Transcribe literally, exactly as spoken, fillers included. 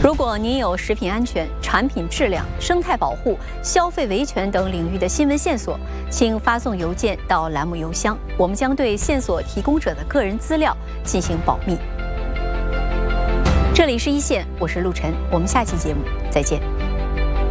如果您有食品安全、产品质量、生态保护、消费维权等领域的新闻线索，请发送邮件到栏目邮箱，我们将对线索提供者的个人资料进行保密。这里是一线，我是陆晨，我们下期节目再见。